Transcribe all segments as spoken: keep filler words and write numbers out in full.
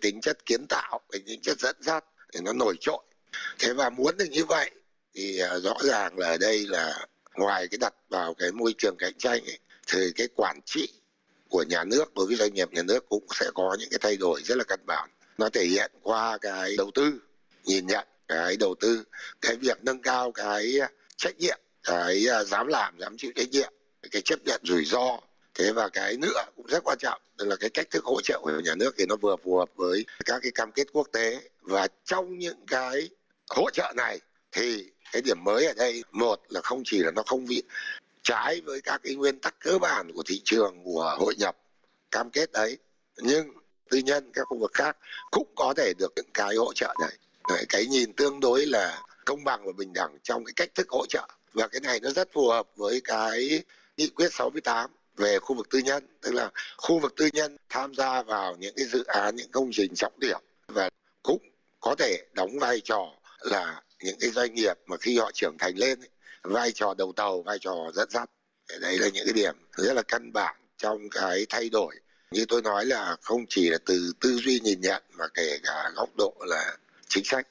tính chất kiến tạo, cái tính chất dẫn dắt thì nó nổi trội. Thế và muốn được như vậy thì rõ ràng là ở đây là ngoài cái đặt vào cái môi trường cạnh tranh ấy, thì cái quản trị của nhà nước đối với doanh nghiệp nhà nước cũng sẽ có những cái thay đổi rất là căn bản. Nó thể hiện qua cái đầu tư, nhìn nhận cái đầu tư, cái việc nâng cao cái trách nhiệm, cái dám làm, dám chịu trách nhiệm, cái chấp nhận rủi ro. Thế và cái nữa cũng rất quan trọng là cái cách thức hỗ trợ của nhà nước thì nó vừa phù hợp với các cái cam kết quốc tế. Và trong những cái hỗ trợ này thì cái điểm mới ở đây, một là không chỉ là nó không bị trái với các cái nguyên tắc cơ bản của thị trường, của hội nhập cam kết đấy, nhưng tư nhân các khu vực khác cũng có thể được những cái hỗ trợ này. Đấy, cái nhìn tương đối là công bằng và bình đẳng trong cái cách thức hỗ trợ. Và cái này nó rất phù hợp với cái nghị quyết sáu mươi tám về khu vực tư nhân, tức là khu vực tư nhân tham gia vào những cái dự án, những công trình trọng điểm và cũng có thể đóng vai trò là những cái doanh nghiệp mà khi họ trưởng thành lên ấy, vai trò đầu tàu, vai trò dẫn dắt. Đấy là những cái điểm rất là căn bản trong cái thay đổi. Như tôi nói là không chỉ là từ tư duy nhìn nhận mà kể cả góc độ là chính sách.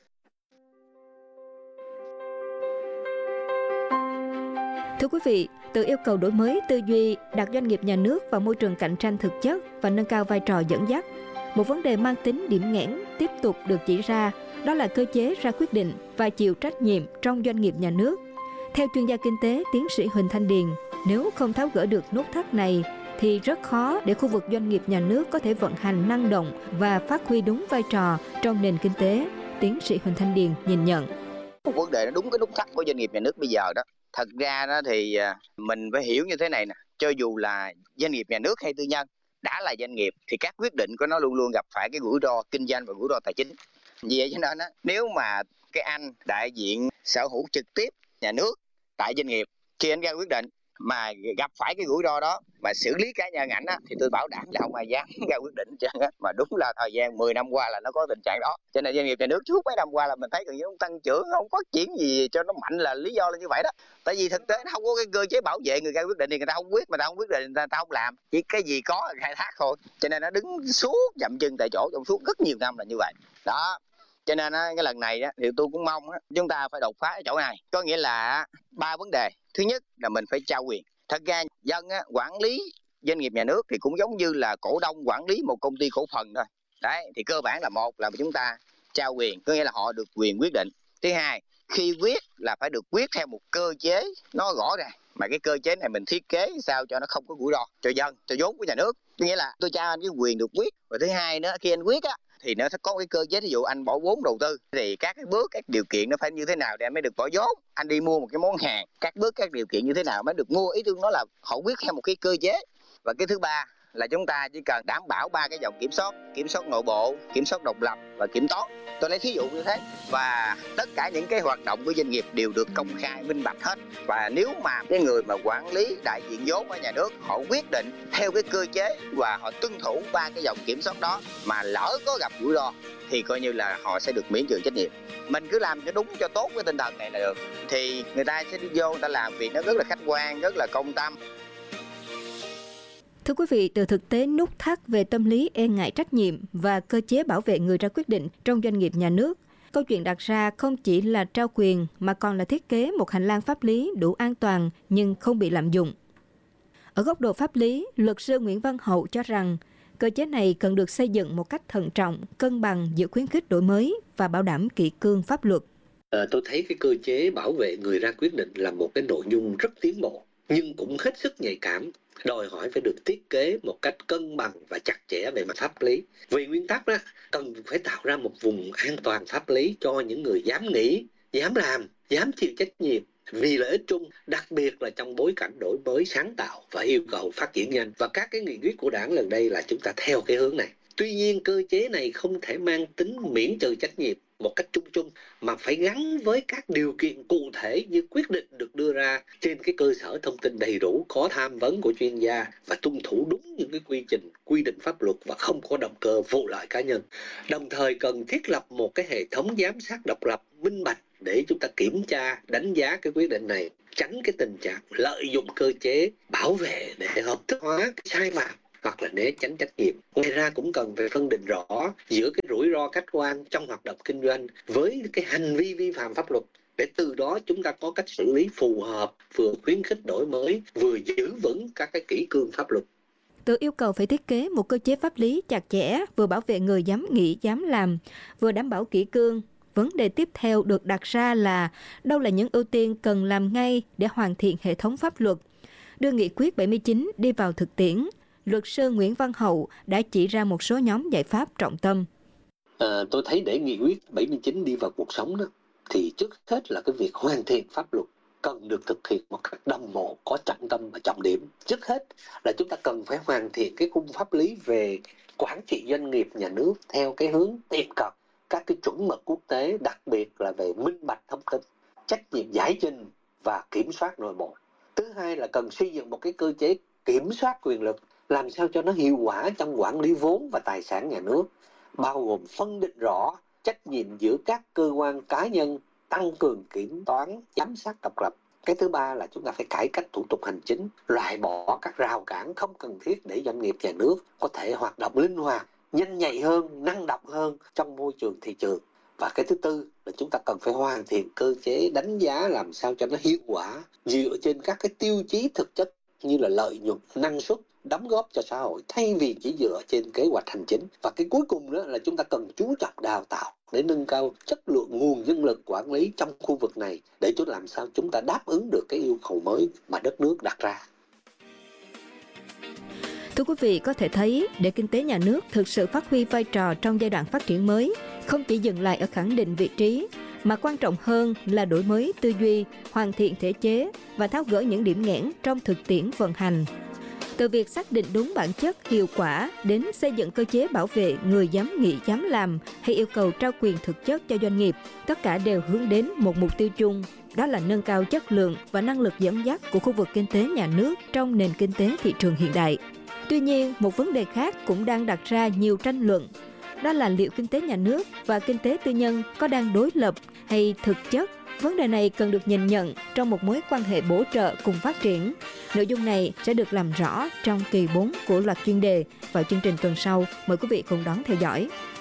Thưa quý vị, từ yêu cầu đổi mới tư duy, đặt doanh nghiệp nhà nước vào môi trường cạnh tranh thực chất và nâng cao vai trò dẫn dắt, một vấn đề mang tính điểm nghẽn tiếp tục được chỉ ra, đó là cơ chế ra quyết định và chịu trách nhiệm trong doanh nghiệp nhà nước. Theo chuyên gia kinh tế tiến sĩ Huỳnh Thanh Điền, nếu không tháo gỡ được nút thắt này thì rất khó để khu vực doanh nghiệp nhà nước có thể vận hành năng động và phát huy đúng vai trò trong nền kinh tế. Tiến sĩ Huỳnh Thanh Điền nhìn nhận. Một vấn đề nó đúng cái nút thắt của doanh nghiệp nhà nước bây giờ đó. Thật ra đó thì mình phải hiểu như thế này nè, cho dù là doanh nghiệp nhà nước hay tư nhân, đã là doanh nghiệp thì các quyết định của nó luôn luôn gặp phải cái rủi ro kinh doanh và rủi ro tài chính. Vì vậy cho nên đó, nếu mà cái anh đại diện sở hữu trực tiếp nhà nước tại doanh nghiệp, khi anh ra quyết định mà gặp phải cái rủi ro đó mà xử lý cá nhân ảnh á, thì tôi bảo đảm là không ai dám ra quyết định chứ. Mà đúng là thời gian mười năm qua là nó có tình trạng đó. Cho nên doanh nghiệp nhà nước suốt mấy năm qua là mình thấy gần như không tăng trưởng, không phát triển gì cho nó mạnh, là lý do là như vậy đó. Tại vì thực tế nó không có cái cơ chế bảo vệ người ra quyết định thì người ta không quyết, mà ta không quyết định người ta, ta không làm, chỉ cái gì có là khai thác thôi. Cho nên nó đứng suốt dậm chân tại chỗ trong suốt rất nhiều năm là như vậy đó. Cho nên cái lần này thì tôi cũng mong chúng ta phải đột phá ở chỗ này, có nghĩa là ba vấn đề. Thứ nhất là mình phải trao quyền. Thật ra dân quản lý doanh nghiệp nhà nước thì cũng giống như là cổ đông quản lý một công ty cổ phần thôi. Đấy, thì cơ bản là một là chúng ta trao quyền, có nghĩa là họ được quyền quyết định. Thứ hai, khi quyết là phải được quyết theo một cơ chế nó rõ ràng, mà cái cơ chế này mình thiết kế sao cho nó không có rủi ro cho dân, cho vốn của nhà nước. Có nghĩa là tôi trao anh cái quyền được quyết. Và thứ hai nữa, khi anh quyết á thì nó sẽ có cái cơ chế, ví dụ anh bỏ vốn đầu tư thì các cái bước, các điều kiện nó phải như thế nào để anh mới được bỏ vốn. Anh đi mua một cái món hàng, các bước, các điều kiện như thế nào mới được mua. Ý tôi nó là họ quyết theo một cái cơ chế. Và cái thứ ba là chúng ta chỉ cần đảm bảo ba cái dòng kiểm soát: kiểm soát nội bộ, kiểm soát độc lập và kiểm toán. Tôi lấy thí dụ như thế. Và tất cả những cái hoạt động của doanh nghiệp đều được công khai minh bạch hết. Và nếu mà cái người mà quản lý đại diện vốn ở nhà nước họ quyết định theo cái cơ chế và họ tuân thủ ba cái dòng kiểm soát đó, mà lỡ có gặp rủi ro thì coi như là họ sẽ được miễn trừ trách nhiệm. Mình cứ làm cho đúng cho tốt cái tinh thần này là được, thì người ta sẽ đi vô người ta làm việc nó rất là khách quan, rất là công tâm. Thưa quý vị, từ thực tế nút thắt về tâm lý e ngại trách nhiệm và cơ chế bảo vệ người ra quyết định trong doanh nghiệp nhà nước, câu chuyện đặt ra không chỉ là trao quyền mà còn là thiết kế một hành lang pháp lý đủ an toàn nhưng không bị lạm dụng. Ở góc độ pháp lý, luật sư Nguyễn Văn Hậu cho rằng cơ chế này cần được xây dựng một cách thận trọng, cân bằng giữa khuyến khích đổi mới và bảo đảm kỷ cương pháp luật. À, tôi thấy cái cơ chế bảo vệ người ra quyết định là một cái nội dung rất tiến bộ, nhưng cũng hết sức nhạy cảm, đòi hỏi phải được thiết kế một cách cân bằng và chặt chẽ về mặt pháp lý. Vì nguyên tắc đó, cần phải tạo ra một vùng an toàn pháp lý cho những người dám nghĩ, dám làm, dám chịu trách nhiệm vì lợi ích chung, đặc biệt là trong bối cảnh đổi mới sáng tạo và yêu cầu phát triển nhanh. Và các cái nghị quyết của Đảng lần đây là chúng ta theo cái hướng này. Tuy nhiên cơ chế này không thể mang tính miễn trừ trách nhiệm một cách chung chung, mà phải gắn với các điều kiện cụ thể như quyết định được đưa ra trên cái cơ sở thông tin đầy đủ, có tham vấn của chuyên gia và tuân thủ đúng những cái quy trình, quy định pháp luật và không có động cơ vụ lợi cá nhân. Đồng thời cần thiết lập một cái hệ thống giám sát độc lập, minh bạch để chúng ta kiểm tra, đánh giá cái quyết định này, tránh cái tình trạng lợi dụng cơ chế bảo vệ để hợp thức hóa cái sai phạm hoặc là né tránh trách nhiệm. Ngoài ra cũng cần phải phân định rõ giữa cái rủi ro khách quan trong hoạt động kinh doanh với cái hành vi vi phạm pháp luật, để từ đó chúng ta có cách xử lý phù hợp, vừa khuyến khích đổi mới, vừa giữ vững các cái kỷ cương pháp luật. Tự yêu cầu phải thiết kế một cơ chế pháp lý chặt chẽ, vừa bảo vệ người dám nghĩ, dám làm, vừa đảm bảo kỷ cương. Vấn đề tiếp theo được đặt ra là đâu là những ưu tiên cần làm ngay để hoàn thiện hệ thống pháp luật. Đưa nghị quyết bảy mươi chín đi vào thực tiễn, luật sư Nguyễn Văn Hậu đã chỉ ra một số nhóm giải pháp trọng tâm. À, tôi thấy để nghị quyết bảy mươi chín đi vào cuộc sống đó, thì trước hết là cái việc hoàn thiện pháp luật cần được thực hiện một cách đồng bộ, có trọng tâm và trọng điểm. Trước hết là chúng ta cần phải hoàn thiện cái khung pháp lý về quản trị doanh nghiệp nhà nước theo cái hướng tiếp cận các cái chuẩn mực quốc tế, đặc biệt là về minh bạch thông tin, trách nhiệm giải trình và kiểm soát nội bộ. Thứ hai là cần xây dựng một cái cơ chế kiểm soát quyền lực làm sao cho nó hiệu quả trong quản lý vốn và tài sản nhà nước, bao gồm phân định rõ trách nhiệm giữa các cơ quan cá nhân, tăng cường kiểm toán, giám sát độc lập. Cái thứ ba là chúng ta phải cải cách thủ tục hành chính, loại bỏ các rào cản không cần thiết để doanh nghiệp nhà nước có thể hoạt động linh hoạt, nhanh nhạy hơn, năng động hơn trong môi trường thị trường. Và cái thứ tư là chúng ta cần phải hoàn thiện cơ chế đánh giá làm sao cho nó hiệu quả dựa trên các cái tiêu chí thực chất như là lợi nhuận, năng suất, đóng góp cho xã hội, thay vì chỉ dựa trên kế hoạch hành chính. Và cái cuối cùng đó là chúng ta cần chú trọng đào tạo để nâng cao chất lượng nguồn nhân lực quản lý trong khu vực này, để chúng làm sao chúng ta đáp ứng được cái yêu cầu mới mà đất nước đặt ra. Thưa quý vị, có thể thấy để kinh tế nhà nước thực sự phát huy vai trò trong giai đoạn phát triển mới, không chỉ dừng lại ở khẳng định vị trí, mà quan trọng hơn là đổi mới tư duy, hoàn thiện thể chế và tháo gỡ những điểm nghẽn trong thực tiễn vận hành. Từ việc xác định đúng bản chất, hiệu quả đến xây dựng cơ chế bảo vệ người dám nghĩ, dám làm hay yêu cầu trao quyền thực chất cho doanh nghiệp, tất cả đều hướng đến một mục tiêu chung, đó là nâng cao chất lượng và năng lực dẫn dắt của khu vực kinh tế nhà nước trong nền kinh tế thị trường hiện đại. Tuy nhiên, một vấn đề khác cũng đang đặt ra nhiều tranh luận, đó là liệu kinh tế nhà nước và kinh tế tư nhân có đang đối lập hay thực chất. Vấn đề này cần được nhìn nhận trong một mối quan hệ bổ trợ cùng phát triển. Nội dung này sẽ được làm rõ trong kỳ bốn của loạt chuyên đề vào chương trình tuần sau. Mời quý vị cùng đón theo dõi.